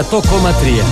100,3.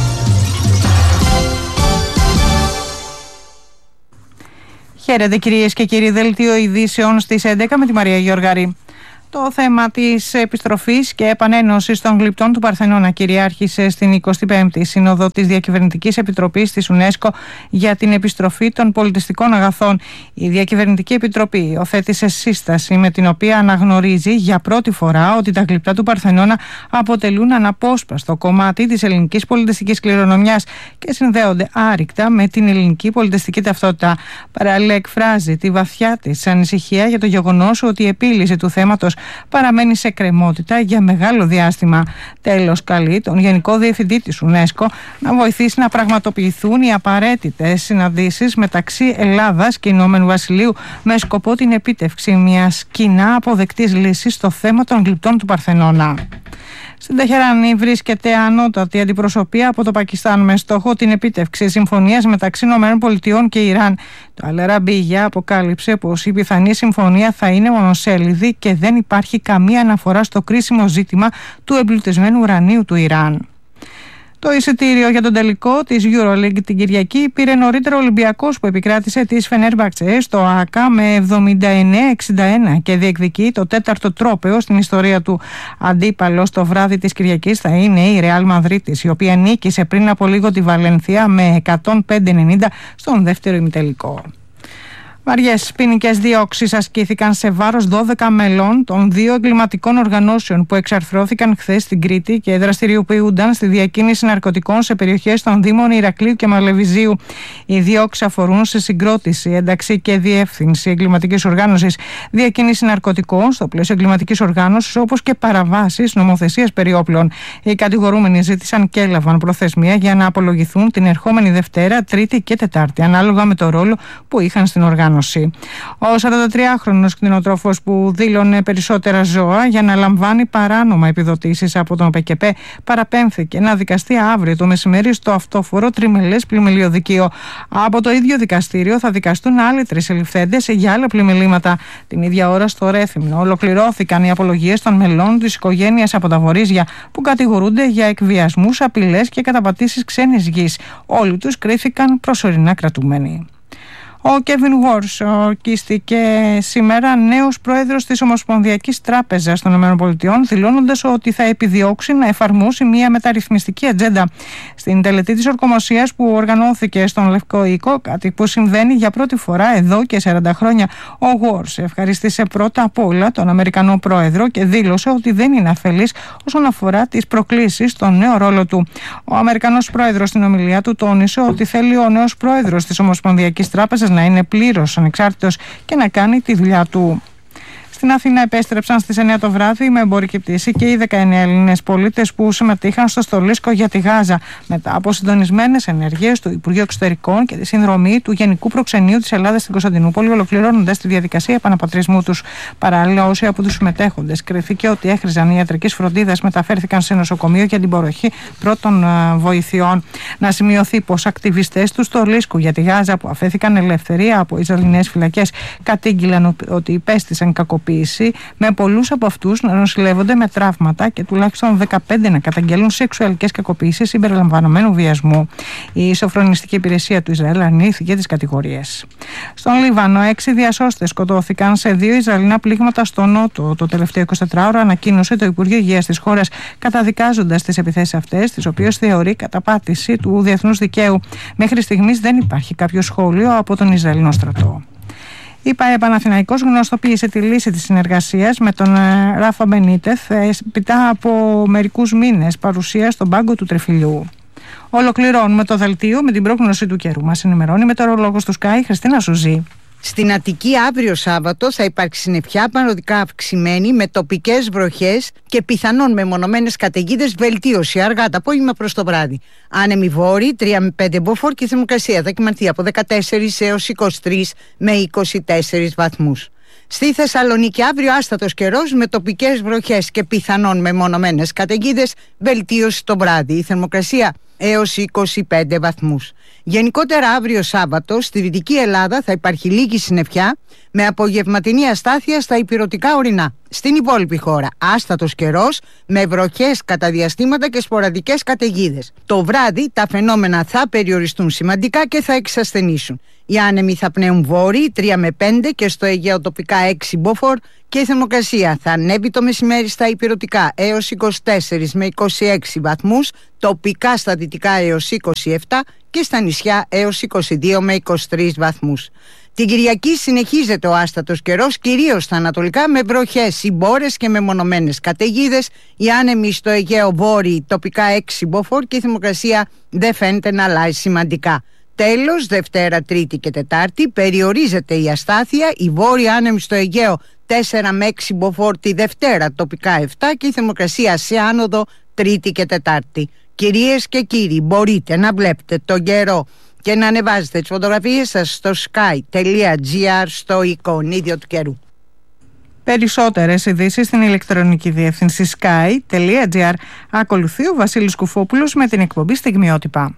Χαίρετε κυρίες και κύριοι, δελτίο ειδήσεων στις 11 με τη Μαρία Γιώργαρη. Το θέμα της επιστροφής και επανένωσης των γλυπτών του Παρθενώνα κυριάρχησε στην 25η Σύνοδο της Διακυβερνητικής Επιτροπής της UNESCO για την επιστροφή των πολιτιστικών αγαθών. Η Διακυβερνητική Επιτροπή οθέτησε σύσταση με την οποία αναγνωρίζει για πρώτη φορά ότι τα γλυπτά του Παρθενώνα αποτελούν αναπόσπαστο κομμάτι της ελληνικής πολιτιστικής κληρονομιάς και συνδέονται άρρηκτα με την ελληνική πολιτιστική ταυτότητα. Παράλληλα, εκφράζει τη βαθιά της ανησυχία για το γεγονός ότι η επίλυση του θέματος παραμένει σε κρεμότητα για μεγάλο διάστημα. Τέλος, καλεί τον Γενικό Διευθυντή της UNESCO να βοηθήσει να πραγματοποιηθούν οι απαραίτητες συναντήσεις μεταξύ Ελλάδας και Ηνωμένου Βασιλείου με σκοπό την επίτευξη μιας κοινά αποδεκτής λύσης στο θέμα των γλυπτών του Παρθενώνα. Στην Τεχεράνη βρίσκεται ανώτατη αντιπροσωπεία από το Πακιστάν με στόχο την επίτευξη συμφωνίας μεταξύ ΗΠΑ και Ιράν. Το Αλ-Αραμπίγια αποκάλυψε πως η πιθανή συμφωνία θα είναι μονοσέλιδη και δεν υπάρχει καμία αναφορά στο κρίσιμο ζήτημα του εμπλουτισμένου ουρανίου του Ιράν. Το εισιτήριο για τον τελικό της EuroLeague την Κυριακή πήρε νωρίτερα ο Ολυμπιακός που επικράτησε της Φενέρμπαχτσε στο ΑΚΑ με 79-61 και διεκδικεί το τέταρτο τρόπαιο στην ιστορία του. Αντίπαλος το βράδυ της Κυριακής θα είναι η Ρεάλ Μαδρίτης, η οποία νίκησε πριν από λίγο τη Βαλένθια με 105-90 στον δεύτερο ημιτελικό. Βαριές ποινικές διώξεις ασκήθηκαν σε βάρος 12 μελών των δύο εγκληματικών οργανώσεων που εξαρθρώθηκαν χθες στην Κρήτη και δραστηριοποιούνταν στη διακίνηση ναρκωτικών σε περιοχές των Δήμων Ηρακλείου και Μαλεβιζίου. Οι διώξεις αφορούν σε συγκρότηση, ένταξη και διεύθυνση εγκληματικής οργάνωσης, διακίνηση ναρκωτικών στο πλαίσιο εγκληματικής οργάνωσης, όπως και παραβάσεις νομοθεσίας περί όπλων. Οι κατηγορούμενοι ζήτησαν και έλαβαν προθεσμία για να απολογηθούν την ερχόμενη Δευτέρα, Τρίτη και Τετάρτη, ανάλογα με το ρόλο που είχαν στην οργάνωση. Ο 43χρονος κτηνοτρόφος που δήλωνε περισσότερα ζώα για να λαμβάνει παράνομα επιδοτήσεις από τον ΠΚΠ παραπέμφθηκε να δικαστεί αύριο το μεσημέρι στο αυτόφορο τριμελές πλημελιωδικείο. Από το ίδιο δικαστήριο θα δικαστούν άλλοι 3 συλληφθέντες για άλλα πλημελήματα. Την ίδια ώρα στο Ρέθυμνο ολοκληρώθηκαν οι απολογίες των μελών της οικογένειας από τα Βορίζια που κατηγορούνται για εκβιασμούς, απειλές και καταπατήσεις ξένης γης. Όλοι τους κρίθηκαν προσωρινά κρατούμενοι. Ο Κέβιν Γουόρς ορκίστηκε σήμερα νέος πρόεδρος της Ομοσπονδιακής Τράπεζας των ΗΠΑ, δηλώνοντας ότι θα επιδιώξει να εφαρμόσει μια μεταρρυθμιστική ατζέντα. Στην τελετή της ορκομοσίας που οργανώθηκε στον Λευκό Οίκο, κάτι που συμβαίνει για πρώτη φορά εδώ και 40 χρόνια, ο Γουόρς ευχαριστήσε πρώτα απ' όλα τον Αμερικανό πρόεδρο και δήλωσε ότι δεν είναι αφελής όσον αφορά τις προκλήσεις στον νέο ρόλο του. Ο Αμερικανός πρόεδρος στην ομιλία του τόνισε ότι θέλει ο νέος πρόεδρος της Ομοσπονδιακής Τράπεζας να είναι πλήρως ανεξάρτητος και να κάνει τη δουλειά του. Στην Αθήνα επέστρεψαν στις 9 το βράδυ με εμπορική πτήση και οι 19 Έλληνες πολίτες που συμμετείχαν στο στολίσκο για τη Γάζα μετά από συντονισμένες ενέργειες του Υπουργείου Εξωτερικών και τη συνδρομή του Γενικού Προξενείου της Ελλάδας στην Κωνσταντινούπολη, ολοκληρώνοντας τη διαδικασία επαναπατρισμού τους. Παράλληλα, όσοι από τους συμμετέχοντες κρίθηκε ότι έχριζαν ιατρικής φροντίδας μεταφέρθηκαν σε νοσοκομείο για την παροχή πρώτων βοηθειών. Να σημειωθεί πως ακτιβιστές του στολίσκου για τη Γάζα που αφέθηκαν ελεύθεροι από Ισραηλινές φυλακές κατήγγειλαν ότι υπέστησαν κακοποίηση, με πολλούς από αυτούς να νοσηλεύονται με τραύματα και τουλάχιστον 15 να καταγγέλουν σεξουαλικές κακοποίησεις συμπεριλαμβανομένου βιασμού. Η σοφρονιστική υπηρεσία του Ισραήλ αρνήθηκε τις κατηγορίες. Στον Λίβανο, 6 διασώστες σκοτώθηκαν σε 2 Ισραηλινά πλήγματα στο νότο το τελευταίο 24ωρο, ανακοίνωσε το Υπουργείο Υγείας της χώρας, καταδικάζοντας τις επιθέσεις αυτές, τις οποίες θεωρεί καταπάτηση του διεθνούς δικαίου. Μέχρι στιγμής δεν υπάρχει κάποιο σχόλιο από τον Ισραηλινό στρατό. Η ΠΑΕ Παναθηναϊκός γνωστοποίησε τη λύση της συνεργασίας με τον Ράφα Μπενίτεθ μετά από μερικούς μήνες παρουσίας στον πάγκο του Τρεφιλιού. Ολοκληρώνουμε το δελτίο με την πρόγνωση του καιρού. Μας ενημερώνει μετεωρολόγος του Sky, Χριστίνα Σουζή. Στην Αττική αύριο Σάββατο θα υπάρξει συννεφιά παροδικά αυξημένη με τοπικές βροχές και πιθανόν μεμονωμένες καταιγίδες, βελτίωση αργά το απόγευμα προς το βράδυ. Άνεμοι βόρειοι 3 με 5 μποφόρ και η θερμοκρασία θα κυμανθεί από 14 έως 23 με 24 βαθμούς. Στη Θεσσαλονίκη αύριο άστατος καιρός με τοπικές βροχές και πιθανόν μεμονωμένες καταιγίδες, βελτίωση το βράδυ. Η θερμοκρασία έως 25 βαθμούς. Γενικότερα αύριο Σάββατο στη Δυτική Ελλάδα θα υπάρχει λίγη συννεφιά με απογευματινή αστάθεια στα ηπειρωτικά ορεινά. Στην υπόλοιπη χώρα άστατος καιρός με βροχές κατά διαστήματα και σποραδικές καταιγίδες. Το βράδυ τα φαινόμενα θα περιοριστούν σημαντικά και θα εξασθενήσουν. Οι άνεμοι θα πνέουν βόρειοι 3 με 5 και στο Αιγαίο τοπικά 6 μποφόρ και η θερμοκρασία θα ανέβει το μεσημέρι στα ηπειρωτικά έως 24 με 26 βαθμούς, τοπικά στα δυτικά έως 27 και στα νησιά έως 22 με 23 βαθμούς. Την Κυριακή συνεχίζεται ο άστατος καιρός, κυρίως στα ανατολικά με βροχές, συμπόρες και μεμονωμένες καταιγίδες. Οι άνεμοι στο Αιγαίο βόρειοι τοπικά 6 μποφόρ και η θερμοκρασία δεν φαίνεται να αλλάζει σημαντικά. Τέλος, Δευτέρα, Τρίτη και Τετάρτη περιορίζεται η αστάθεια, οι βόρειοι άνεμοι στο Αιγαίο 4 με 6 μποφόρ τη Δευτέρα, τοπικά 7 και η θερμοκρασία σε άνοδο Τρίτη και Τετάρτη. Κυρίες και κύριοι, μπορείτε να βλέπετε τον καιρό και να ανεβάζετε τις φωτογραφίες σας στο sky.gr στο εικονίδιο του καιρού. Περισσότερες ειδήσεις στην ηλεκτρονική διεύθυνση sky.gr. Ακολουθεί ο Βασίλης Κουφόπουλος με την εκπομπή Στιγμιότυπα.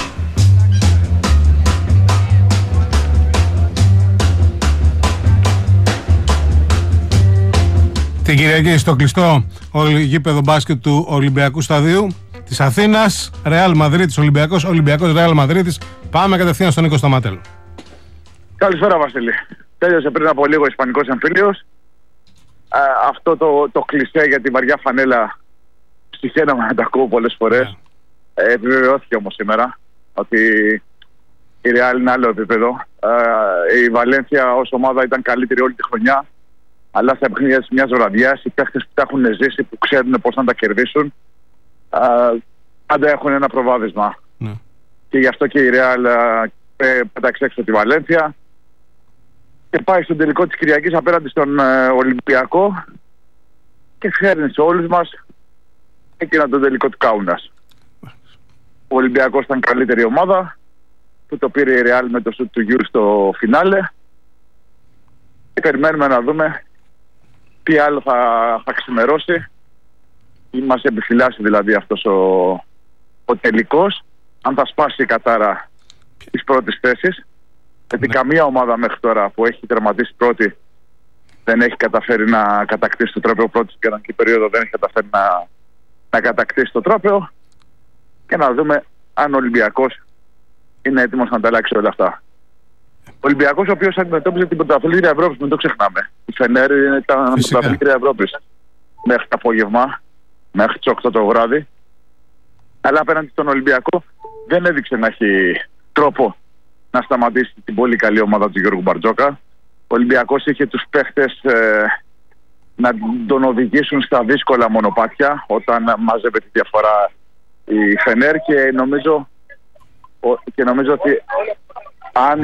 Την Κυριακή στο κλειστό γήπεδο μπάσκετ του Ολυμπιακού Σταδίου της Αθήνας, Ρεάλ Μαδρίτης, Ολυμπιακός Ρεάλ Μαδρίτης. Πάμε κατευθείαν στον Νίκο Σταματέλο. Καλησπέρα, Βασίλη. Τέλειωσε πριν από λίγο ο Ισπανικός εμφύλιος. Αυτό το κλισέ για τη βαριά φανέλα στοιχαίναμε να τα ακούω πολλές φορές. Επιβεβαιώθηκε όμως σήμερα ότι η Ρεάλ είναι άλλο επίπεδο. Η Βαλένθια ως ομάδα ήταν καλύτερη όλη τη χρονιά. Αλλά στα παιχνίδια μιας βραδιάς, οι παίχτες που τα έχουν ζήσει, που ξέρουν πώς να τα κερδίσουν, πάντα έχουν ένα προβάδισμα. Ναι. Και γι' αυτό και η Ρεάλ πέταξε έξω τη Βαλένθια και πάει στον τελικό της Κυριακής απέναντι στον Ολυμπιακό και φέρνει σε όλους μας εκείνα τον τελικό του Κάουνας. Ο Ολυμπιακός ήταν καλύτερη ομάδα, που το πήρε η Ρεάλ με το σουτ του Γιούλ στο φινάλε και περιμένουμε να δούμε τι άλλο θα ξημερώσει ή μας επιφυλάσσει δηλαδή αυτός ο τελικός, αν θα σπάσει η κατάρα της πρώτης θέσης, γιατί καμία ομάδα μέχρι τώρα που έχει τερματίσει πρώτη δεν έχει καταφέρει να κατακτήσει το τρόπαιο πρώτης και η περίοδο δεν έχει καταφέρει να κατακτήσει το τρόπαιο, και να δούμε αν ο Ολυμπιακός είναι έτοιμος να ανταλλάξει όλα αυτά. Ο Ολυμπιακός, ο οποίος αντιμετώπιζε την πρωταθλήτρια Ευρώπης, μην το ξεχνάμε. Η Φενέρ ήταν πρωταθλήτρια Ευρώπης μέχρι το απόγευμα, μέχρι τις 8 το βράδυ. Αλλά απέναντι στον Ολυμπιακό δεν έδειξε να έχει τρόπο να σταματήσει την πολύ καλή ομάδα του Γιώργου Μπαρτζόκα. Ο Ολυμπιακός είχε τους παίχτες να τον οδηγήσουν στα δύσκολα μονοπάτια όταν μάζευε τη διαφορά η Φενέρ, και νομίζω ότι αν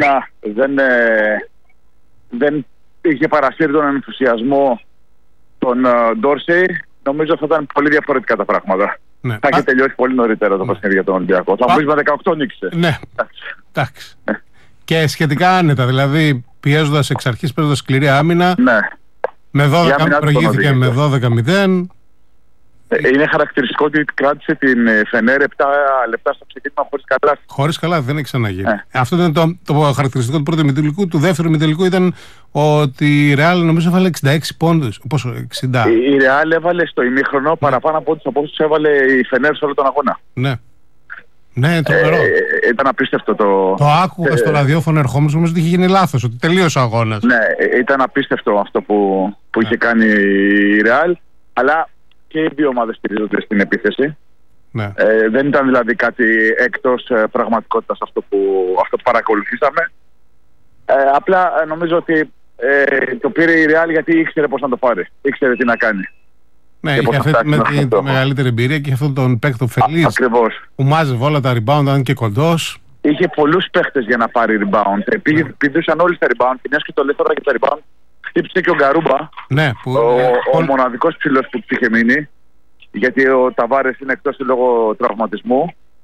δεν είχε παρασύρει τον ενθουσιασμό τον Ντόρσεϊ, νομίζω θα ήταν πολύ διαφορετικά τα πράγματα. Ναι. Θα είχε τελειώσει πολύ νωρίτερα το παιχνίδι για τον Ολυμπιακό. Θα βρεις με 18 νίκησε. Ναι, εντάξει. Και σχετικά άνετα, δηλαδή πιέζοντας εξ αρχής, παίζοντας σκληρή άμυνα. Ναι. Με 12 προηγήθηκε με 12-0. Είναι χαρακτηριστικό ότι κράτησε την Φενέρ 7 λεπτά στο ξεκίνημα χωρίς καλάθι. Χωρίς καλάθι, δεν έχει ξαναγίνει. Αυτό ήταν το χαρακτηριστικό του πρώτου ημιτελικού. Του δεύτερου ημιτελικού ήταν ότι η Ρεάλ νομίζω έβαλε 66 πόντους. Πόσο, 60. Η Ρεάλ έβαλε στο ημίχρονο παραπάνω από όσους έβαλε η Φενέρ σε όλο τον αγώνα. Ναι. Ναι, τρομερό. Ήταν απίστευτο το άκουγα στο ραδιόφωνο ερχόμενος, νομίζω ότι είχε γίνει λάθος, ότι τελείωσε ο αγώνας. Ναι, ήταν απίστευτο αυτό που είχε κάνει η Ρεάλ. Αλλά και οι δύο ομάδες στηρίζονται στην επίθεση. Ναι. Δεν ήταν δηλαδή κάτι εκτός πραγματικότητας αυτό που παρακολουθήσαμε. Απλά νομίζω ότι το πήρε η Real γιατί ήξερε πώς να το πάρει. Ήξερε τι να κάνει. Ναι, είχε αυτή τη μεγαλύτερη εμπειρία και αυτόν τον παίκτο Φελής που μάζευε όλα τα rebound, αν και κοντός. Είχε πολλούς παίχτες για να πάρει rebound. Πηδούσαν όλοι στα rebound. Και μιας και το ελεύθερα και τα rebound, χτύπησε και ο Γκαρούμπα. Ναι, ο μοναδικός ψηλός που του είχε μείνει. Γιατί ο Ταβάρες είναι εκτός λόγω τραυματισμού.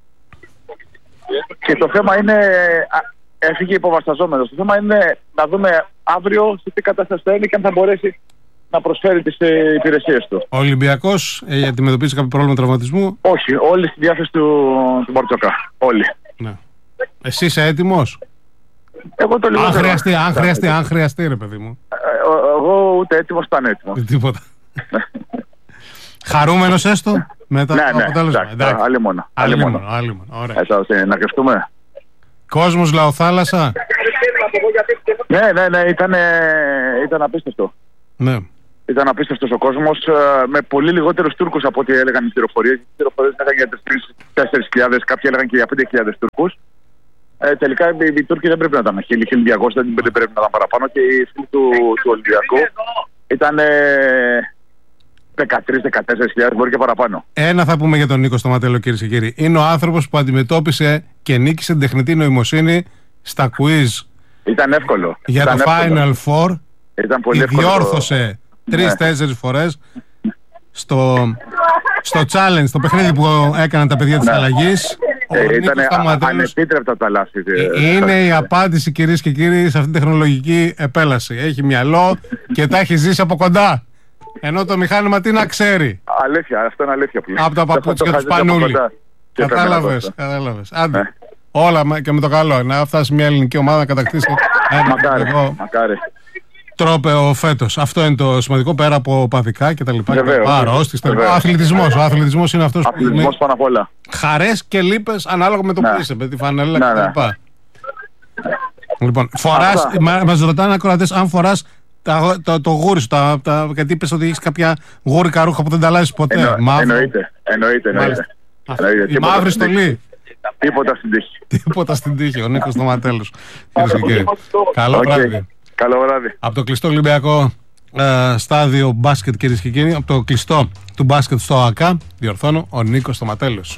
Και το θέμα είναι. Έφυγε υποβασταζόμενος. Το θέμα είναι να δούμε αύριο σε τι κατάσταση θα είναι και αν θα μπορέσει να προσφέρει τις υπηρεσίες του. Ο Ολυμπιακός αντιμετωπίζει κάποιο πρόβλημα τραυματισμού? Όχι, όλοι στη διάθεση του Μπαρτζόκα. Όλοι. Ναι. Εσύ είσαι έτοιμος? Εγώ το λίγο. Αν χρειαστεί, ρε παιδί μου. Εγώ ούτε έτοιμος, ήταν έτοιμος. Τίποτα. Χαρούμενος έστω με το αποτέλεσμα? Εντάξει, άλλη μόνο. Ωραία. Να κρυφτούμε. Κόσμος Λαοθάλασσα. Ναι, ήταν απίστευτο. Ναι. Ήταν απίστευτος ο κόσμος, με πολύ λιγότερους Τούρκους από ό,τι έλεγαν οι πληροφορίες. Οι πληροφορίες έλεγαν για 4.000, κάποιοι έλεγαν και για 5.000 Τούρκους. Τελικά οι Τούρκοι δεν πρέπει να ήταν 1.200, δεν πρέπει να ήταν παραπάνω, και οι φίλοι του Ολυμπιακού ήταν 13-14.000, μπορεί και παραπάνω. Ένα θα πούμε για τον Νίκο Σταματέλο, κυρίες και κύριοι. Είναι ο άνθρωπος που αντιμετώπισε και νίκησε την τεχνητή νοημοσύνη στα quiz. Ήταν εύκολο. Για το Final Four. Ήταν πολύ εύκολο. Διόρθωσε 3-4 φορές στο challenge, το παιχνίδι που έκαναν τα παιδιά της αλλαγής. Ήταν ανεπίτρεπτα τα λάθη. Είναι η απάντηση, κυρίες και κύριοι, σε αυτήν την τεχνολογική επέλαση. Έχει μυαλό και τα έχει ζήσει από κοντά. Ενώ το μηχάνημα τι να ξέρει. Αλήθεια, αυτό είναι αλήθεια πλέον. Από τα παπούτσια του Σπανούλη. Κατάλαβες. Άντε. Όλα και με το καλό. Να φτάσει μια ελληνική ομάδα να κατακτήσει μακάρι. Τρόπαιο φέτος. Αυτό είναι το σημαντικό, πέρα από παδικά και τα λοιπά. Ο αθλητισμός είναι αυτός που είναι. Πάνω απ' όλα. Χαρές και λύπες ανάλογα με το που είσαι, με τη φανέλα και τα λοιπά. Λοιπόν, μας ρωτάνε ακροατές αν φοράς το γούρι σου, γιατί είπες ότι έχεις κάποια γούρικα ρούχα που δεν τα αλλάζεις ποτέ. Εννοείται. Η μαύρη στολή. Τίποτα στην τύχη. Ο Νίκος Σταματέλος. Καλό βράδυ. Καλό βράδυ. Από το κλειστό Ολυμπιακό στάδιο μπάσκετ, κυρίες και κύριοι, από το κλειστό του μπάσκετ στο ΑΚΑ, διορθώνω, ο Νίκος Σταματέλος.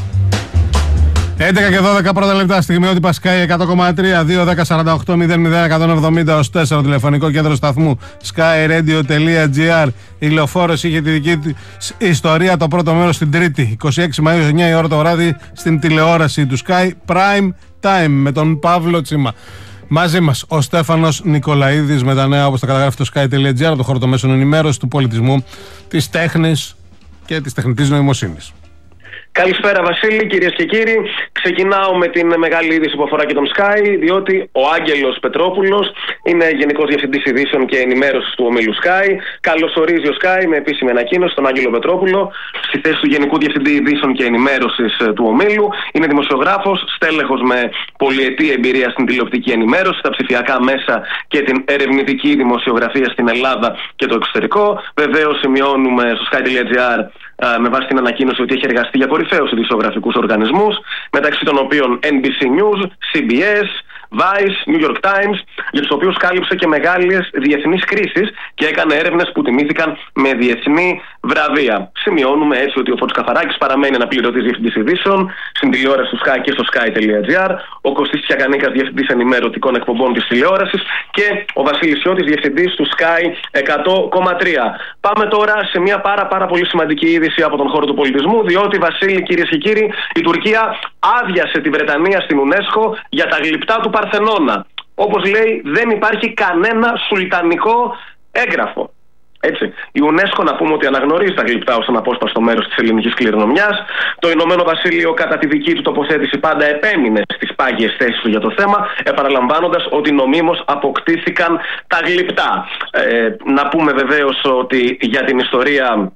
11 και 12 πρώτα λεπτά, στιγμιότυπα Sky 100,3, 2-10-48-00-170 ως 4, τηλεφωνικό κέντρο σταθμού skyradio.gr. Η Λεωφόρος είχε τη δική της ιστορία, το πρώτο μέρος την Τρίτη, 26 Μαΐου, 9 η ώρα το βράδυ, στην τηλεόραση του Sky Prime Time με τον Παύλο Τσίμα. Μαζί μας ο Στέφανος Νικολαίδης με τα νέα, όπως τα καταγράφει το sky.gr, το χώρο των μέσων ενημέρωσης, του πολιτισμού, της τέχνης και της τεχνητής νοημοσύνης. Καλησπέρα Βασίλη, κυρίες και κύριοι. Ξεκινάω με την μεγάλη είδηση που αφορά και τον Sky, διότι ο Άγγελος Πετρόπουλος είναι Γενικός Διευθυντής Ειδήσεων και Ενημέρωσης του ομίλου Sky. Καλωσορίζει ο Sky με επίσημη ανακοίνωση τον Άγγελο Πετρόπουλο στη θέση του Γενικού Διευθυντή Ειδήσεων και Ενημέρωσης του ομίλου. Είναι δημοσιογράφος, στέλεχος με πολυετή εμπειρία στην τηλεοπτική ενημέρωση, στα ψηφιακά μέσα και την ερευνητική δημοσιογραφία στην Ελλάδα και το εξωτερικό. Βεβαίως, σημειώνουμε στο sky.gr με βάση την ανακοίνωση ότι έχει εργαστεί για κορυφαίους ειδησιογραφικούς οργανισμούς, μεταξύ των οποίων NBC News, CBS, Vice, New York Times, για τους οποίους κάλυψε και μεγάλες διεθνείς κρίσεις και έκανε έρευνες που τιμήθηκαν με διεθνή βραβεία. Σημειώνουμε έτσι ότι ο Φώτης Καφαράκης παραμένει αναπληρωτής διευθυντής ειδήσεων στην τηλεόραση του Sky και στο sky.gr, ο Κωστής Τσιακανίκας διευθυντής ενημερωτικών εκπομπών της τηλεόρασης και ο Βασίλης Σιώτης διευθυντής του Sky 100,3. Πάμε τώρα σε μια πάρα πολύ σημαντική είδηση από τον χώρο του πολιτισμού, διότι, Βασίλη, κυρίες και κύριοι, η Τουρκία άδειασε τη Βρετανία στην UNESCO για τα γλυπτά του Παρθενώνα. Όπως λέει, δεν υπάρχει κανένα σουλτανικό έγγραφο. Έτσι. Η UNESCO, να πούμε ότι αναγνωρίζει τα γλυπτά ως αναπόσπαστο μέρος της ελληνικής κληρονομιάς. Το Ηνωμένο Βασίλειο, κατά τη δική του τοποθέτηση, πάντα επέμεινε στις πάγιες θέσεις του για το θέμα, επαναλαμβάνοντας ότι νομίμως αποκτήθηκαν τα γλυπτά. Να πούμε βεβαίως ότι για την ιστορία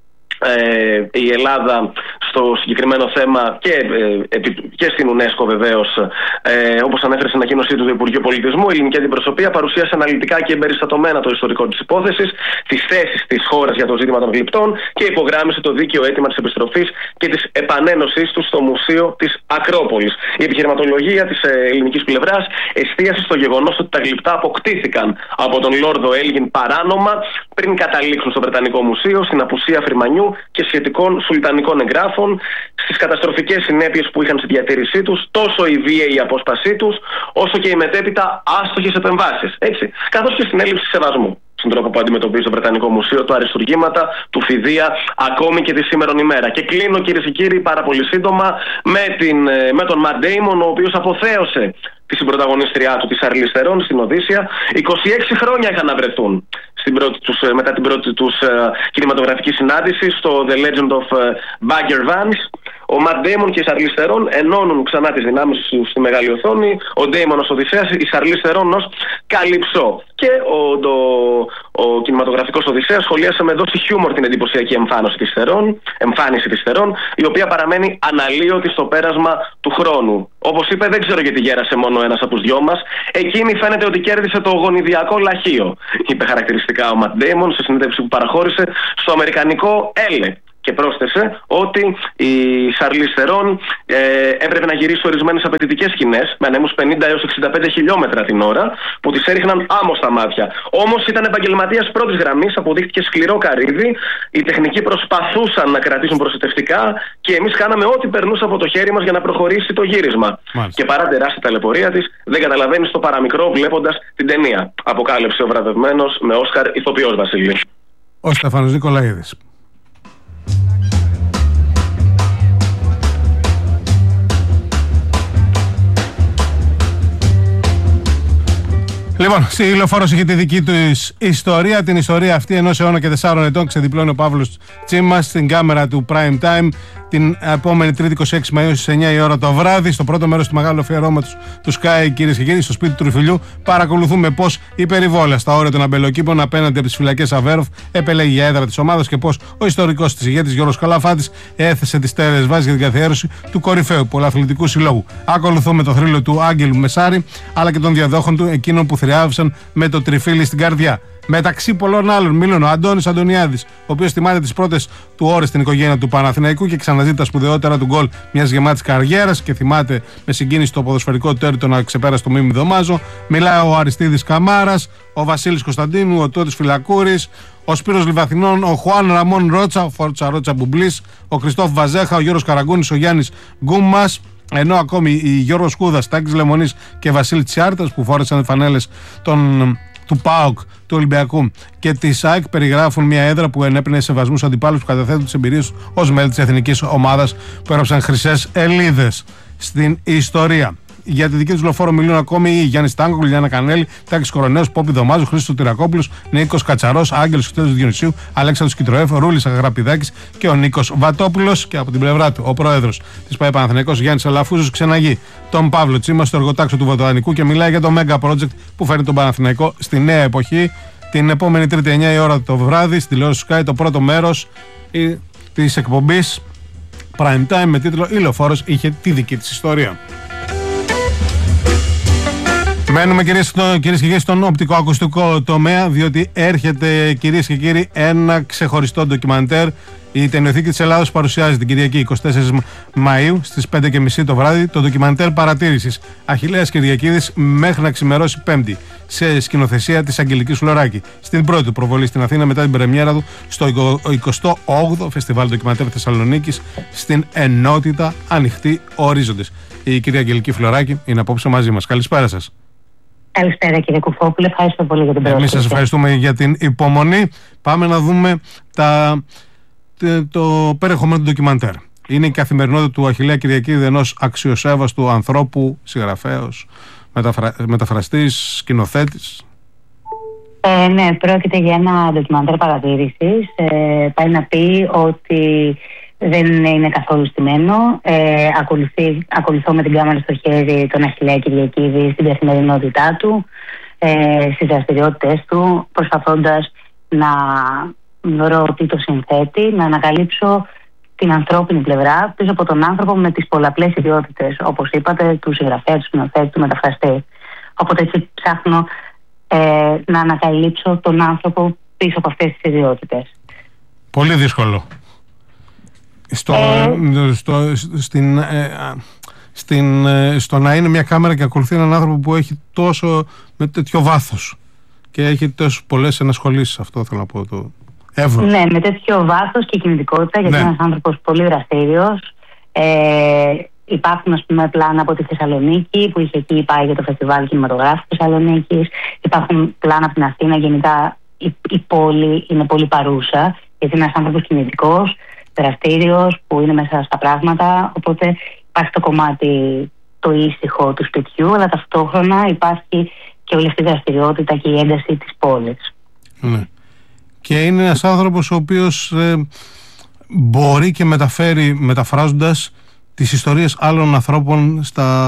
η Ελλάδα στο συγκεκριμένο θέμα και στην UNESCO βεβαίως, όπως ανέφερε στην ανακοίνωσή του το Υπουργείο Πολιτισμού, η ελληνική αντιπροσωπεία παρουσίασε αναλυτικά και εμπεριστατωμένα το ιστορικό της υπόθεσης, τις θέσεις της χώρας για το ζήτημα των γλυπτών και υπογράμμισε το δίκαιο αίτημα της επιστροφής και της επανένωσής του στο Μουσείο της Ακρόπολης. Η επιχειρηματολογία της ελληνικής πλευράς εστίασε στο γεγονός ότι τα γλυπτά αποκτήθηκαν από τον Λόρδο Έλγιν παράνομα πριν καταλήξουν στο Βρετανικό Μουσείο, στην απουσία Φρυμανιού και σχετικών σουλτανικών εγγράφων, στις καταστροφικές συνέπειες που είχαν στη διατήρησή τους, τόσο η βίαιη απόσπασή τους, όσο και οι μετέπειτα άστοχες επεμβάσεις. Έτσι. Καθώς και στην έλλειψη σεβασμού στον τρόπο που αντιμετωπίζει το Βρετανικό Μουσείο, τα αριστουργήματα, του φιδεία, ακόμη και τη σήμερον ημέρα. Και κλείνω, κυρίες και κύριοι, πάρα πολύ σύντομα με τον Ματ Ντέιμον, ο οποίος αποθέωσε τη συμπρωταγωνίστριά του, τη Σαρλίς Θερόν, στην Οδύσσια. 26 χρόνια είχαν να βρεθούν μετά την πρώτη τους κινηματογραφική συνάντηση στο The Legend of Bagger Vance. Ο Ματ Ντέιμον και η Σαρλίζ Θερόν ενώνουν ξανά τις δυνάμεις τους στη μεγάλη οθόνη. Ο Ντέιμον ως Οδυσσέας, η Σαρλίζ Θερόν ως Καλυψό. Και ο κινηματογραφικός Οδυσσέας σχολίασε με δόση χιούμορ την εντυπωσιακή εμφάνιση της Θερόν, η οποία παραμένει αναλύωτη στο πέρασμα του χρόνου. Όπως είπε, δεν ξέρω γιατί γέρασε μόνο ένας από τους δυο μας. Εκείνη φαίνεται ότι κέρδισε το γονιδιακό λαχείο, είπε χαρακτηριστικά ο Ματ Ντέιμον σε συνέντευξη που παραχώρησε στο αμερικανικό Elle. Και πρόσθεσε ότι η Σαρλίζ Θερόν έπρεπε να γυρίσει ορισμένες απαιτητικές σκηνές με ανέμους 50 έως 65 χιλιόμετρα την ώρα που τις έριχναν άμμο στα μάτια. Όμως ήταν επαγγελματίας πρώτης γραμμής, αποδείχθηκε σκληρό καρύδι. Οι τεχνικοί προσπαθούσαν να κρατήσουν προστατευτικά και εμείς κάναμε ό,τι περνούσε από το χέρι μας για να προχωρήσει το γύρισμα. Μάλιστα. Και παρά τεράστια ταλαιπωρία της, δεν καταλαβαίνει το παραμικρό βλέποντας την ταινία. Αποκάλυψε ο βραβευμένος με Όσκαρ ηθοποιός, Βασίλη. Ο Στέφανος Νικολαίδης. Λοιπόν, στη Λεωφόρος είχε τη δική του ιστορία. Την ιστορία αυτή ενός αιώνα και 4 ετών ξεδιπλώνει ο Παύλος Τσίμας στην κάμερα του Prime Time την επόμενη Τρίτη 26 Μαΐου στις 9 η ώρα το βράδυ. Στο πρώτο μέρος του μεγάλου αφιερώματος του Sky, κυρίες και κύριοι, στο σπίτι του Τριφυλιού, παρακολουθούμε πώς η περιβόλα στα όρια των αμπελοκήπων απέναντι από τις φυλακές Αβέροφ επελέγει για έδρα της ομάδας και πώς ο ιστορικός της ηγέτης Γιώργος Καλαφάτης έθεσε τις στέρεες βάσεις για την καθιέρωση του κορυφαίου πολυαθλητικού συλλόγου. Ακολουθούμε το θρύλο του Άγγελου Μεσάρη αλλά και των διαδόχων του, εκείνων που θριάβησαν με το τριφύλι στην καρδιά. Μεταξύ πολλών άλλων μίλων ο Αντώνης Αντωνιάδης, ο οποίος θυμάται τις πρώτες του ώρες στην οικογένεια του Παναθηναϊκού και ξαναζεί τα σπουδαιότερα του γκολ μιας γεμάτης καριέρας και θυμάται με συγκίνηση το ποδοσφαιρικό τέρτο να ξεπέρασε το Μίμη Δωμάζο. Μιλάει ο Αριστίδης Καμάρας, ο Βασίλης Κωνσταντίνου, ο Τότης Φυλακούρης, ο Σπύρος Λιβαθινών, ο Χουάν Ραμόν Ρότσα, ο Ρότσα Μπουμπλής, ο Κριστόφ Βαζέχα, ο Γιώργος Καραγκούνης, ο Γιάννης Γκούμας. Ενώ ακόμη η Γιώργος Σκούδας, Τάκης Λεμονής και Βασίλη Τσιάρτας που φόρεσαν φανέλες του ΠΑΟΚ, του Ολυμπιακού και της ΑΕΚ περιγράφουν μια έδρα που ενέπνεε σεβασμούς αντιπάλους που καταθέτουν τις εμπειρίες ως μέλη της εθνικής ομάδας που έγραψαν χρυσές ελίδες στην ιστορία. Για τη δική του Λεωφόρο μιλούν ακόμη οι Γιάννη Τάγκο, Λιάννα Κανέλη, Τάκης Κορονέος, Πόπι Δωμάζου, Χρήστος Τυρακόπουλος, Νίκος Κατσαρός, Άγγελος Στέλιος Διονυσίου, Αλέξανδρος Κιτροέφ, Ρούλης Αγραπηδάκης και ο Νίκος Βατόπουλος. Και από την πλευρά του ο πρόεδρος της ΠΑΕ Παναθηναϊκός Γιάννης Αλαφούζος ξεναγεί τον Παύλο Τσίμα στο εργοτάξιο του Βοτανικού και μιλάει για το Mega Project που φέρνει τον Παναθηναϊκό στη νέα εποχή. Την επόμενη Τρίτη 9 η ώρα το βράδυ στη τηλεόραση Sky, το πρώτο μέρος της εκπομπής Prime Time με τίτλο «Η Λεωφόρος είχε τη δική της ιστορία». Μένουμε κυρίες και κύριοι στον οπτικοακουστικό τομέα, διότι έρχεται κυρίες και κύριοι ένα ξεχωριστό ντοκιμαντέρ. Η Ταινιοθήκη της Ελλάδος παρουσιάζει την Κυριακή 24 Μαΐου στις 5:30 το βράδυ το ντοκιμαντέρ παρατήρησης Αχιλλέας Κυριακίδης μέχρι να ξημερώσει Πέμπτη σε σκηνοθεσία της Αγγελικής Φλωράκη. Στην πρώτη προβολή στην Αθήνα μετά την πρεμιέρα του στο 28ο Φεστιβάλ Ντοκιμαντέρ Θεσσαλονίκης στην Ενότητα Ανοιχτοί Ορίζοντες. Η κυρία Αγγελική Φλωράκη είναι απόψε μαζί μας. Καλησπέρα σας. Καλησπέρα κύριε Κουφόπουλε, ευχαριστώ πολύ για την πρόσκληση. Εμείς σας ευχαριστούμε για την υπομονή. Πάμε να δούμε το περιεχομένο του ντοκιμαντέρ. Είναι η καθημερινότητα του Αχιλλέα Κυριακίδη, ενός αξιοσέβαστου ανθρώπου, συγγραφέως, μεταφραστής, σκηνοθέτης. Ναι, πρόκειται για ένα ντοκιμαντέρ παρατήρησης. Πάει να πει ότι δεν είναι καθόλου στημένο. Ακολουθώ με την κάμερα στο χέρι τον Αχιλλέα Κυριακίδη στην καθημερινότητά του, στις δραστηριότητες του, προσπαθώντας να βρω τι το συνθέτει, να ανακαλύψω την ανθρώπινη πλευρά πίσω από τον άνθρωπο με τις πολλαπλές ιδιότητες, όπως είπατε, του συγγραφέα, του σκηνοθέτη, του μεταφραστή. Οπότε έτσι ψάχνω να ανακαλύψω τον άνθρωπο πίσω από αυτές τις ιδιότητες. Πολύ δύσκολο. Στο να είναι μια κάμερα και ακολουθεί έναν άνθρωπο που έχει τόσο με τέτοιο βάθος και έχει τόσο πολλές ενασχολήσεις, αυτό θέλω να πω, το εύρος. Ναι, με τέτοιο βάθος και κινητικότητα, γιατί είναι ένας άνθρωπος πολύ δραστήριος. Υπάρχουν, ας πούμε, πλάνα από τη Θεσσαλονίκη που είχε εκεί πάει για το φεστιβάλ κινηματογράφου Θεσσαλονίκης. Υπάρχουν πλάνα από την Αθήνα. Γενικά η πόλη είναι πολύ παρούσα, γιατί είναι ένας άνθρωπος κινητικός, δραστήριος, που είναι μέσα στα πράγματα. Οπότε υπάρχει το κομμάτι το ήσυχο του σπιτιού, αλλά ταυτόχρονα υπάρχει και όλη αυτή η δραστηριότητα και η ένταση της πόλης. Ναι. Και είναι ένας άνθρωπος ο οποίος μπορεί και μεταφέρει, μεταφράζοντας τις ιστορίες άλλων ανθρώπων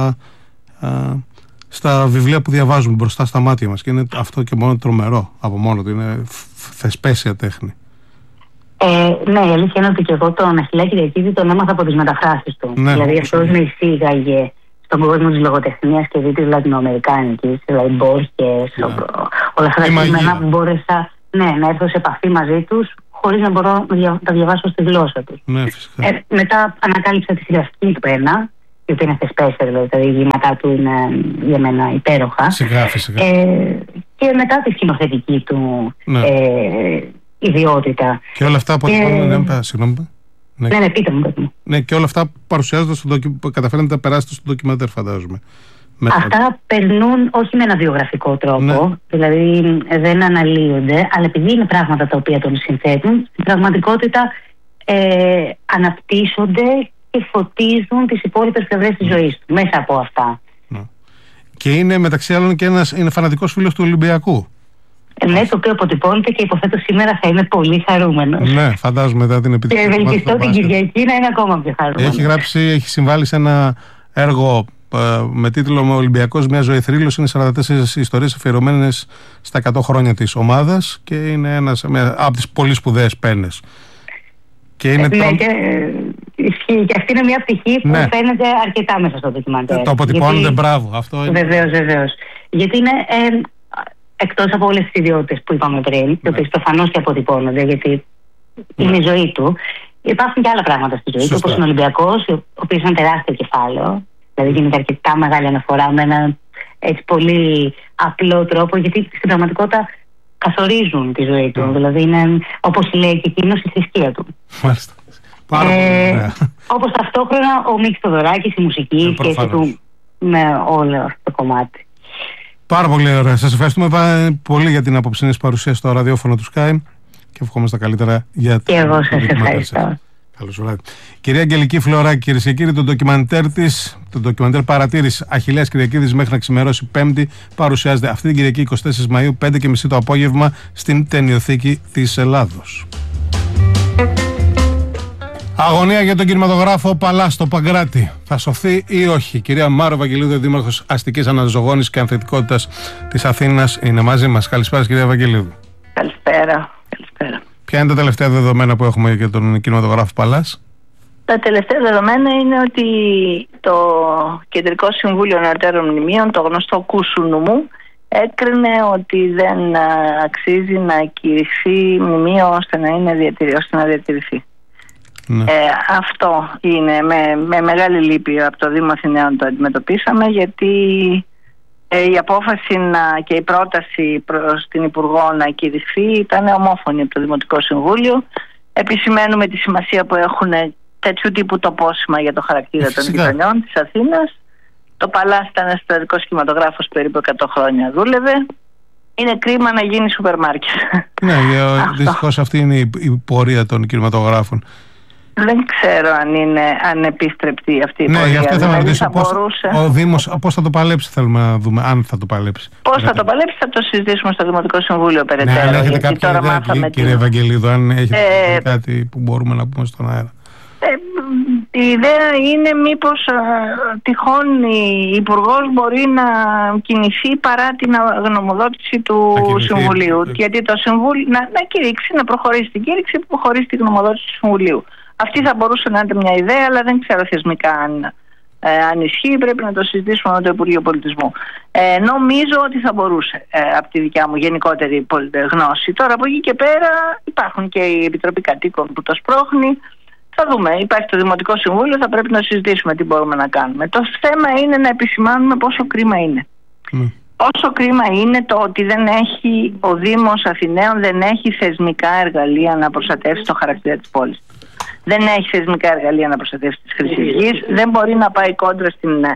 στα βιβλία που διαβάζουμε μπροστά στα μάτια μας. Και είναι αυτό και μόνο τρομερό από μόνο του. Είναι θεσπέσια τέχνη. Ναι, η αλήθεια είναι ότι και εγώ τον Αχιλλέα Κυριακίδη τον έμαθα από τις μεταφράσεις του. Ναι, δηλαδή αυτός με εισήγαγε στον κόσμο της λογοτεχνίας και της λατινοαμερικάνικης, δηλαδή Μπόρχες, όλα αυτά τα κείμενα που μπόρεσα να έρθω σε επαφή μαζί τους χωρίς να μπορώ να τα διαβάσω στη γλώσσα τους. Ναι, φυσικά. Μετά ανακάλυψα τη θηλαστική του πένα, η οποία είναι θεσπέσια, δηλαδή τα διηγήματά του είναι για μένα υπέροχα. Φυσικά. Και μετά τη σκηνοθετική του ιδιότητα. Και όλα αυτά που συγγνώμη. Ναι, πείτε μου. Ναι, και όλα αυτά παρουσιάζοντας καταφέρνετε να περάσετε στο ντοκιμαντέρ, φαντάζομαι. Αυτά περνούν όχι με ένα βιογραφικό τρόπο, ναι. Δηλαδή δεν αναλύονται, αλλά επειδή είναι πράγματα τα οποία τον συνθέτουν, στην πραγματικότητα αναπτύσσονται και φωτίζουν τις υπόλοιπες πλευρές της ζωής του μέσα από αυτά. Ναι. Και είναι μεταξύ άλλων και είναι φανατικός φίλος του Ολυμπιακού. Ναι, το οποίο αποτυπώνεται και υποθέτω σήμερα θα είναι πολύ χαρούμενος. Ναι, φαντάζομαι μετά την επιτυχία. Και ευελπιστώ την Κυριακή να είναι ακόμα πιο χαρούμενος. Έχει συμβάλει σε ένα έργο με τίτλο «Με Ολυμπιακός μια ζωή θρύλος». Είναι 44 ιστορίες αφιερωμένες στα 100 χρόνια της ομάδας και είναι από τις πολύ σπουδαίες πένες. Και είναι ισχύει. Και αυτή είναι μια πτυχή που φαίνεται αρκετά μέσα στο ντοκιμαντέρ. Το αποτυπώνονται, μπράβο. Βεβαίως. Γιατί είναι εκτός από όλες τις ιδιότητες που είπαμε πριν, οι οποίες προφανώς και αποτυπώνονται, γιατί είναι η ζωή του. Υπάρχουν και άλλα πράγματα στη ζωή του, όπως είναι ο Ολυμπιακός, ο οποίος είναι ένα τεράστιο κεφάλαιο. Δηλαδή γίνεται αρκετά μεγάλη αναφορά με έναν έτσι πολύ απλό τρόπο, γιατί στην πραγματικότητα καθορίζουν τη ζωή του. Δηλαδή είναι, όπως λέει και εκείνος, η θρησκεία του. Μάλιστα. Πάρα πολύ ωραία. Όπως ταυτόχρονα ο Μίκης Θοδωράκης, η μουσική, η σχέση του με όλο αυτό το κομμάτι. Πάρα πολύ ωραία. Σας ευχαριστούμε πολύ για την απόψινή παρουσία στο ραδιόφωνο του Sky και ευχόμαστε τα καλύτερα για την. Και εγώ σας ευχαριστώ. Καλώς βράδυ. Κυρία Αγγελική Φλωράκη, κυρίες και κύριοι, το ντοκιμαντέρ Παρατήρηση Αχιλλέας Κυριακίδης μέχρι να ξημερώσει Πέμπτη παρουσιάζεται αυτή την Κυριακή 24 Μαΐου, 5:30 το απόγευμα στην Ταινιοθήκη της Ελλάδος. Αγωνία για τον κινηματογράφο Παλάς στο Παγκράτη. Θα σωθεί ή όχι? Κυρία Μάρο Βαγγελίδου, δήμαρχος αστικής αναζωογόνησης και ανθεκτικότητας της Αθήνας, είναι μαζί μας. Καλησπέρα, κυρία Βαγγελίδου. Καλησπέρα. Ποια είναι τα τελευταία δεδομένα που έχουμε για τον κινηματογράφο Παλάς? Τα τελευταία δεδομένα είναι ότι το Κεντρικό Συμβούλιο Νεωτέρων Μνημείων, το γνωστό Κούσουνου μου, έκρινε ότι δεν αξίζει να κηρυχθεί μνημείο ώστε να διατηρηθεί. Ναι. Αυτό είναι με μεγάλη λύπη από το Δήμο Αθηναίων το αντιμετωπίσαμε, γιατί η απόφαση και η πρόταση προς την Υπουργό να κηρυχθεί ήταν ομόφωνη από το Δημοτικό Συμβούλιο. Επισημαίνουμε τη σημασία που έχουν τέτοιου τύπου τοπόσημα για το χαρακτήρα των γειτονιών της Αθήνας. Το Παλάς ήταν ένας ιστορικός κινηματογράφος, περίπου 100 χρόνια δούλευε. Είναι κρίμα να γίνει σούπερ μάρκετ. Ναι, δυστυχώς αυτή είναι η πορεία των κινηματογράφων. Δεν ξέρω αν είναι ανεπίστρεπτη αυτή η πορεία. Ναι, γι' αυτό θα ρωτήσω ο Δήμος πώς θα το παλέψει, θέλουμε να δούμε αν θα το παλέψει. Πώς θα το παλέψει, θα το συζητήσουμε στο Δημοτικό Συμβούλιο περαιτέρω. Ναι, αν έχετε κάποια ιδέα, κύριε Ευαγγελίδου, αν έχετε κάτι που μπορούμε να πούμε στον αέρα. Η ιδέα είναι μήπως τυχόν η Υπουργός μπορεί να κινηθεί παρά την γνωμοδότηση του Συμβουλίου. Γιατί το Συμβούλιο να κηρύξει, να προχωρήσει την κήρυξη που χωρίς την γνωμοδότηση του Συμβουλίου. Αυτή θα μπορούσε να είναι μια ιδέα, αλλά δεν ξέρω θεσμικά αν ισχύει. Πρέπει να το συζητήσουμε με το Υπουργείο Πολιτισμού. Νομίζω ότι θα μπορούσε, από τη δικιά μου γενικότερη γνώση. Τώρα από εκεί και πέρα υπάρχουν και η Επιτροπή Κατοίκων που το σπρώχνει. Θα δούμε. Υπάρχει το Δημοτικό Συμβούλιο, θα πρέπει να συζητήσουμε τι μπορούμε να κάνουμε. Το θέμα είναι να επισημάνουμε πόσο κρίμα είναι. Πόσο κρίμα είναι το ότι ο Δήμος Αθηναίων δεν έχει θεσμικά εργαλεία να προστατεύσει το χαρακτήρα της πόλης. Δεν έχει θεσμικά εργαλεία να προστατεύσει τις χρήσεις γης. Δεν μπορεί να πάει κόντρα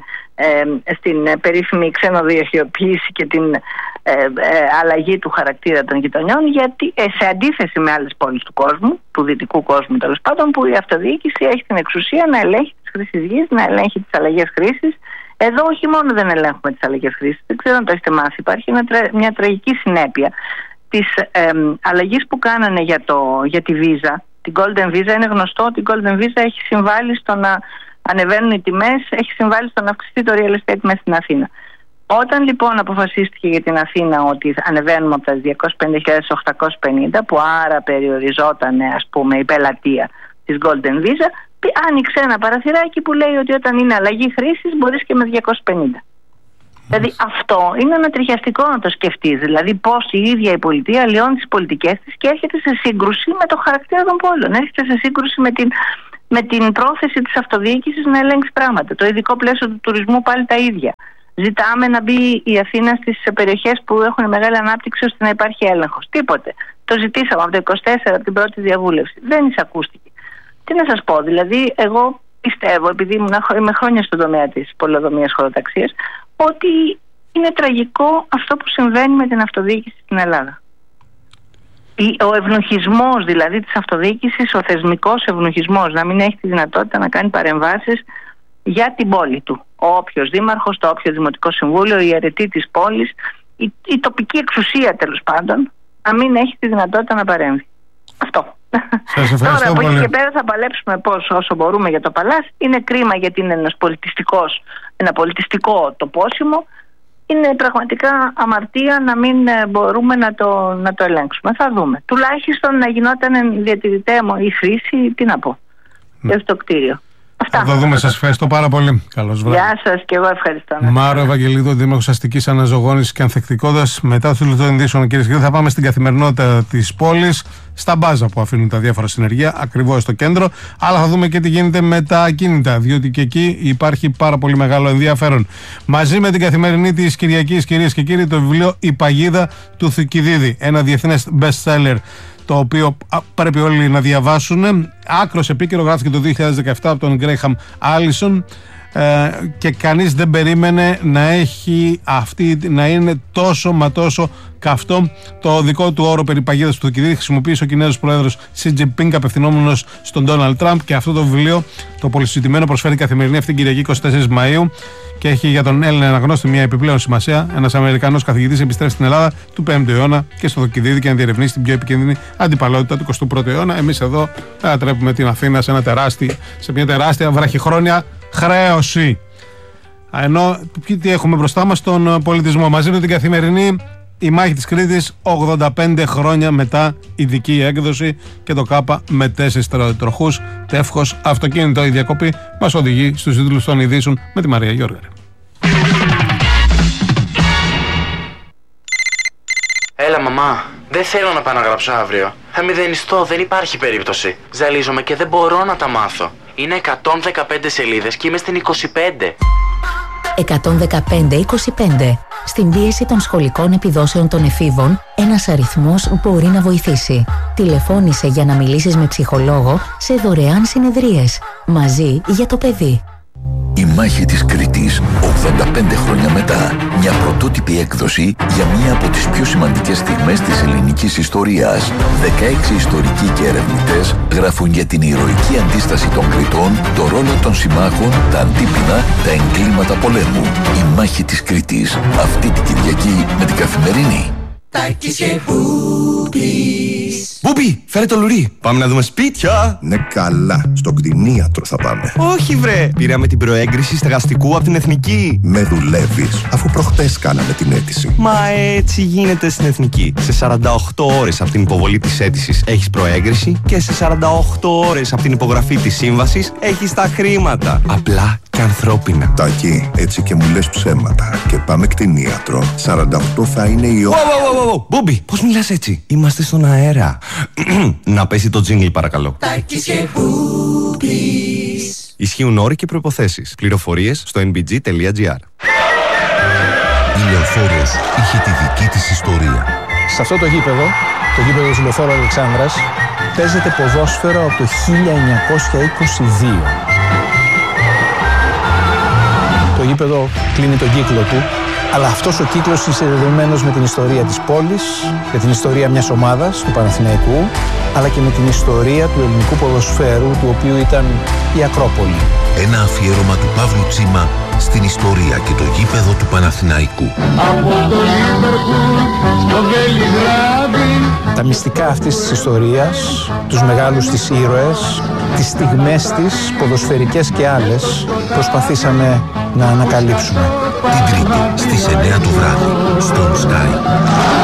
στην περίφημη ξενοδοχειοποίηση και την αλλαγή του χαρακτήρα των γειτονιών, γιατί σε αντίθεση με άλλες πόλεις του κόσμου, του δυτικού κόσμου τέλος πάντων, που η αυτοδιοίκηση έχει την εξουσία να ελέγχει τις χρήσεις γης, να ελέγχει τις αλλαγές χρήσης. Εδώ όχι μόνο δεν ελέγχουμε τις αλλαγές χρήσης, δεν ξέρω αν το έχετε μάθει, υπάρχει μια τραγική συνέπεια. της αλλαγής που κάνανε για τη βίζα, την Golden Visa. Είναι γνωστό ότι η Golden Visa έχει συμβάλει στο να ανεβαίνουν οι τιμές, έχει συμβάλει στο να αυξηθεί το real estate μέσα στην Αθήνα. Όταν λοιπόν αποφασίστηκε για την Αθήνα ότι ανεβαίνουμε από τα 250.850, που άρα περιοριζόταν η πελατεία της Golden Visa, άνοιξε ένα παραθυράκι που λέει ότι όταν είναι αλλαγή χρήσης μπορείς και με 250. Δηλαδή αυτό είναι ανατριχιαστικό να το σκεφτείς. Δηλαδή πώς η ίδια η πολιτεία λιώνει τις πολιτικές της και έρχεται σε σύγκρουση με το χαρακτήρα των πόλεων. Έρχεται σε σύγκρουση με την πρόθεση της αυτοδιοίκησης να ελέγξει πράγματα. Το ειδικό πλαίσιο του τουρισμού πάλι τα ίδια. Ζητάμε να μπει η Αθήνα στις περιοχές που έχουν μεγάλη ανάπτυξη ώστε να υπάρχει έλεγχος. Τίποτε. Το ζητήσαμε από το 24, από την πρώτη διαβούλευση. Δεν εισακούστηκε. Τι να σας πω, δηλαδή εγώ πιστεύω, επειδή είμαι χρόνια στον τομέα της πολεοδομίας χωροταξίας, ότι είναι τραγικό αυτό που συμβαίνει με την αυτοδιοίκηση στην Ελλάδα. Ο ευνουχισμός δηλαδή της αυτοδιοίκησης, ο θεσμικός ευνουχισμός, να μην έχει τη δυνατότητα να κάνει παρεμβάσεις για την πόλη του. Ο όποιος δήμαρχος, το όποιο δημοτικό συμβούλιο, η αιρετή της πόλης, η τοπική εξουσία τέλος πάντων, να μην έχει τη δυνατότητα να παρέμβει. Αυτό. Τώρα από εκεί και πέρα θα παλέψουμε όσο μπορούμε για το Παλάς. Είναι κρίμα γιατί είναι ένα πολιτιστικό τοπόσιμο. Είναι πραγματικά αμαρτία να μην μπορούμε να το ελέγξουμε. Θα δούμε. Τουλάχιστον να γινόταν διατηρητέα η χρήση, τι να πω, και στο κτίριο. Θα το δούμε. Σας ευχαριστώ πάρα πολύ. Καλώς βράδυ. Γεια σας και εγώ ευχαριστώ. Μάρο Ευαγγελίδου, Δήμαρχος Αστικής Αναζωογόνησης και Ανθεκτικότητας. Μετά το των ειδήσεων, κυρίες και κύριοι, θα πάμε στην καθημερινότητα της πόλης, στα μπάζα που αφήνουν τα διάφορα συνεργεία, ακριβώς στο κέντρο. Αλλά θα δούμε και τι γίνεται με τα ακίνητα, διότι και εκεί υπάρχει πάρα πολύ μεγάλο ενδιαφέρον. Μαζί με την καθημερινή της Κυριακής, κυρίες και κύριοι, το βιβλίο «Η Παγίδα» του Θουκυδίδη. Ένα διεθνές best seller, το οποίο πρέπει όλοι να διαβάσουν. Άκρος επίκαιρο, γράφτηκε το 2017 από τον Γκρέιχαμ Άλισον και κανείς δεν περίμενε να είναι τόσο μα τόσο καυτό. Το δικό του όρο περί παγίδας του Θουκυδίδη χρησιμοποίησε ο Κινέζος πρόεδρος Xi Jinping απευθυνόμενος στον Ντόναλντ Τραμπ, και αυτό το βιβλίο, το πολυσυζητημένο, προσφέρει καθημερινή αυτήν την Κυριακή 24 Μαΐου και έχει για τον Έλληνα αναγνώστη μια επιπλέον σημασία. Ένας Αμερικανός καθηγητής επιστρέφει στην Ελλάδα του 5ου αιώνα και στο Θουκυδίδη και να διερευνήσει την πιο επικίνδυνη αντιπαλότητα του 21ου αιώνα. Εμείς εδώ ανατρέπουμε την Αθήνα σε μια τεράστια βραχυχρόνια χρέωση. Ενώ τι έχουμε μπροστά μας? Τον πολιτισμό. Μαζί με την καθημερινή «Η Μάχη της Κρήτης», 85 χρόνια μετά, ειδική έκδοση, και το ΚΑΠΑ με 4 τροχούς. Τεύχος αυτοκίνητο. Η διακοπή μας οδηγεί στους τίτλους των ειδήσεων με τη Μαρία Γιώργαρη. Έλα μαμά, δεν θέλω να πάω να γράψω αύριο. Θα μηδενιστώ, δεν υπάρχει περίπτωση. Ζαλίζομαι και δεν μπορώ να τα μάθω. Είναι 115 σελίδες και είμαι στην 25. 115-25. Στην πίεση των σχολικών επιδόσεων των εφήβων, ένας αριθμός μπορεί να βοηθήσει. Τηλεφώνησε για να μιλήσεις με ψυχολόγο σε δωρεάν συνεδρίες. Μαζί για το παιδί. Η Μάχη της Κρήτης, 85 χρόνια μετά. Μια πρωτότυπη έκδοση για μία από τις πιο σημαντικές στιγμές της ελληνικής ιστορίας. 16 ιστορικοί και ερευνητές γράφουν για την ηρωική αντίσταση των Κρητών, το ρόλο των συμμάχων, τα αντίπεινα, τα εγκλήματα πολέμου. Η Μάχη της Κρήτης, αυτή την Κυριακή με την Καθημερινή. Μπούμπι, φέρε το λουρί. Πάμε να δούμε σπίτια. Ναι, καλά. Στο κτηνίατρο θα πάμε. Όχι, βρε. Πήραμε την προέγκριση στεγαστικού από την Εθνική. Με δουλεύεις, αφού προχτές κάναμε την αίτηση. Μα έτσι γίνεται στην Εθνική. Σε 48 ώρες από την υποβολή της αίτησης έχεις προέγκριση και σε 48 ώρες από την υπογραφή της σύμβασης έχεις τα χρήματα. Απλά και ανθρώπινα. Τάκη, έτσι και μου λες ψέματα. Και πάμε κτηνίατρο. 48 θα είναι η ώρα. Μπούμπι, πώς μιλάς έτσι? Είμαστε στον αέρα. Να πέσει το τζίνγκλ παρακαλώ. Ισχύουν όροι και προϋποθέσεις. Πληροφορίες στο nbg.gr. Η Λεωφόρος είχε τη δική της ιστορία. Σε αυτό το γήπεδο της Λεωφόρου Αλεξάνδρας, παίζεται ποδόσφαιρο από το 1922. Το γήπεδο κλείνει τον κύκλο του, αλλά αυτός ο κύκλος είναι συνδεδεμένος με την ιστορία της πόλης, με την ιστορία μιας ομάδας, του Παναθηναϊκού, αλλά και με την ιστορία του ελληνικού ποδοσφαίρου, του οποίου ήταν η Ακρόπολη. Ένα αφιέρωμα του Παύλου Τσίμα στην ιστορία και το γήπεδο του Παναθηναϊκού. Από το Λίβερπουλ στο Βελιγράδι. Τα μυστικά αυτής της ιστορίας, τους μεγάλους της ήρωες, τις στιγμές της, ποδοσφαιρικές και άλλες, προσπαθήσαμε να ανακαλύψουμε. Την Τρίτη στις 9 το βράδυ, στον Sky.